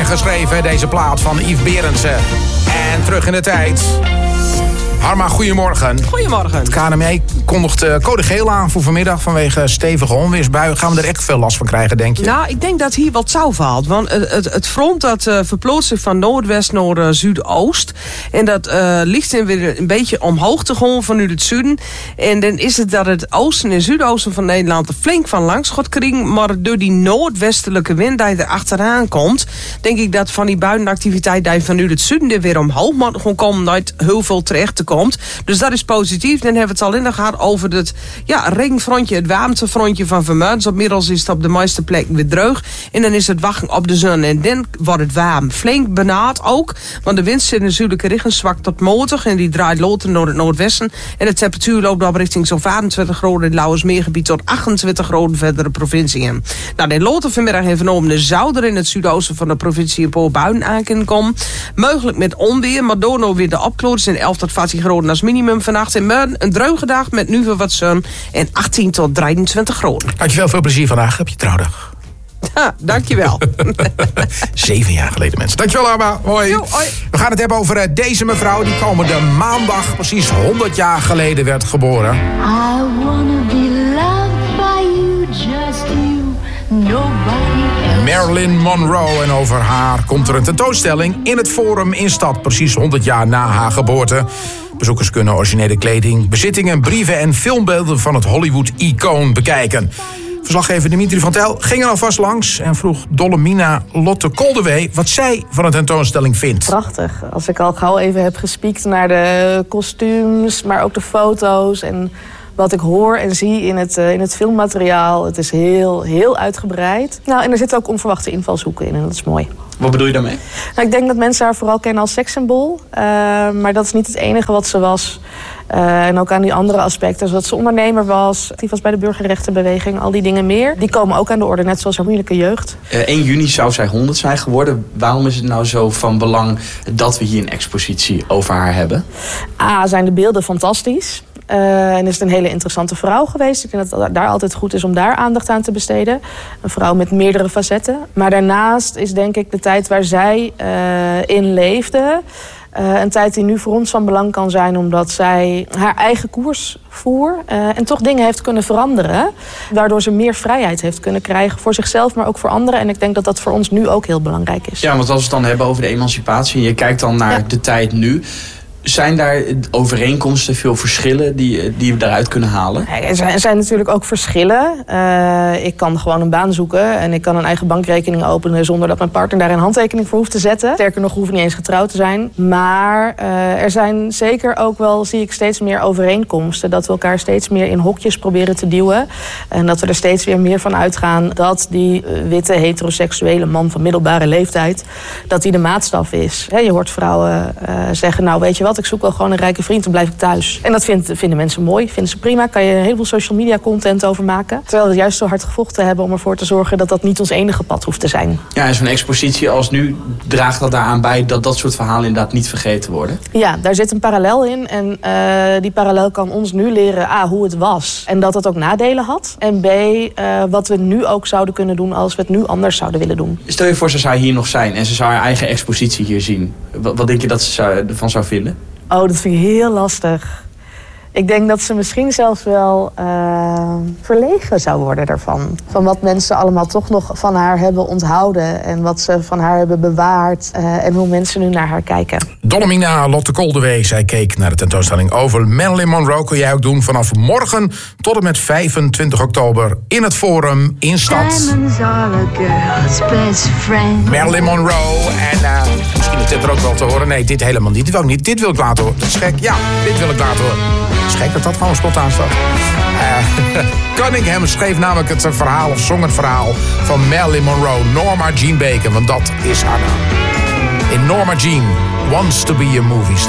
herinneringen geschreven, deze plaat van Yves Berendsen. En terug in de tijd. Harma, goedemorgen. Goedemorgen. Het KNMI kondigt code geel aan voor vanmiddag vanwege stevige onweersbuien. Gaan we er echt veel last van krijgen, denk je? Nou, ik denk dat hier wat touw valt. Want het front dat verploost zich van noordwest naar zuidoost. En dat ligt dan weer een beetje omhoog te gaan vanuit het zuiden. En dan is het dat het oosten en zuidoosten van Nederland er flink van langs gaat krijgen. Maar door die noordwestelijke wind die er achteraan komt, denk ik dat van die buitenactiviteit die vanuit het zuiden er weer omhoog moet gewoon komen, nooit heel veel terecht te komt. Dus dat is positief. Dan hebben we het al in gehad over het regenfrontje, het warmtefrontje van vanmiddag. Inmiddels is het op de meeste plekken weer droog. En dan is het wachten op de zon. En dan wordt het warm. Flink benauwd ook. Want de wind zit in de zuidelijke richting zwak tot matig. En die draait loter naar het noordwesten. En de temperatuur loopt op richting zo'n 25 graden in het Lauwersmeergebied tot 28 graden verdere provinciën. Nou, de loter vanmiddag heeft vernomen de zou er in het zuidoosten van de provincie een paar buien aan kunnen komen. Mogelijk met onweer, maar door nou weer de opklaringen in 11 tot 14 graden als minimum vannacht. En morgen een droge dag met nu weer wat zon en 18 tot 23 graden. Dankjewel, veel plezier vandaag op je trouwdag. Ja, dankjewel. 7 jaar geleden, mensen. Dankjewel, Arma. Hoi. Yo, hoi. We gaan het hebben over deze mevrouw die komende maandag precies 100 jaar geleden werd geboren. I wanna be loved by you, just you, nobody else. Marilyn Monroe. En over haar komt er een tentoonstelling in het Forum in Stad, precies 100 jaar na haar geboorte. Bezoekers kunnen originele kleding, bezittingen, brieven en filmbeelden van het Hollywood-icoon bekijken. Verslaggever Dimitri van Tel ging er alvast langs en vroeg Dolomina Lotte Koldewee wat zij van de tentoonstelling vindt. Prachtig. Als ik al gauw even heb gespiekt naar de kostuums, maar ook de foto's en wat ik hoor en zie in het filmmateriaal. Het is heel, heel uitgebreid. Nou, en er zitten ook onverwachte invalshoeken in en dat is mooi. Wat bedoel je daarmee? Nou, ik denk dat mensen haar vooral kennen als sekssymbool. Maar dat is niet het enige wat ze was. En ook aan die andere aspecten. Zodat ze ondernemer was, actief was bij de burgerrechtenbeweging. Al die dingen meer. Die komen ook aan de orde, net zoals haar moeilijke jeugd. 1 juni zou zij 100 zijn geworden. Waarom is het nou zo van belang dat we hier een expositie over haar hebben? Zijn de beelden fantastisch. En is het een hele interessante vrouw geweest. Ik denk dat het daar altijd goed is om daar aandacht aan te besteden. Een vrouw met meerdere facetten. Maar daarnaast is denk ik de tijd waar zij in leefde een tijd die nu voor ons van belang kan zijn, omdat zij haar eigen koers voer en toch dingen heeft kunnen veranderen. Waardoor ze meer vrijheid heeft kunnen krijgen voor zichzelf, maar ook voor anderen. En ik denk dat dat voor ons nu ook heel belangrijk is. Ja, want als we het dan hebben over de emancipatie en je kijkt dan naar de tijd nu. Zijn daar overeenkomsten, veel verschillen die we daaruit kunnen halen? Er zijn natuurlijk ook verschillen. Ik kan gewoon een baan zoeken en ik kan een eigen bankrekening openen zonder dat mijn partner daar een handtekening voor hoeft te zetten. Sterker nog, hoef niet eens getrouwd te zijn. Maar er zijn zeker ook wel, zie ik steeds meer overeenkomsten. Dat we elkaar steeds meer in hokjes proberen te duwen. En dat we er steeds weer meer van uitgaan dat die witte heteroseksuele man van middelbare leeftijd, dat die de maatstaf is. Je hoort vrouwen zeggen, nou weet je wat, ik zoek wel gewoon een rijke vriend, dan blijf ik thuis. En dat vinden mensen mooi, vinden ze prima. Kan je heel veel social media content over maken. Terwijl we juist zo hard gevochten hebben om ervoor te zorgen dat dat niet ons enige pad hoeft te zijn. Ja, en zo'n expositie als nu draagt dat daaraan bij dat dat soort verhalen inderdaad niet vergeten worden? Ja, daar zit een parallel in. En die parallel kan ons nu leren hoe het was. En dat het ook nadelen had. En B, wat we nu ook zouden kunnen doen als we het nu anders zouden willen doen. Stel je voor, ze zou hier nog zijn en ze zou haar eigen expositie hier zien. Wat denk je dat ze ervan zou vinden? Oh, dat vind ik heel lastig. Ik denk dat ze misschien zelfs wel verlegen zou worden daarvan. Van wat mensen allemaal toch nog van haar hebben onthouden. En wat ze van haar hebben bewaard. En hoe mensen nu naar haar kijken. Dolomina Lotte Koldewee, zij keek naar de tentoonstelling over Marilyn Monroe. Kun jij ook doen vanaf morgen tot en met 25 oktober in het Forum in Stad. Marilyn Monroe. En misschien is dit er ook wel te horen. Nee, dit helemaal niet. Dit wil ik niet. Dit wil ik laten horen. Dat is gek. Ja, dit wil ik laten horen. Het is gek dat dat gewoon spontaan staat. Cunningham schreef namelijk het verhaal, of zong het verhaal van Marilyn Monroe, Norma Jean Baker, want dat is haar naam. In Norma Jean wants to be a movie star.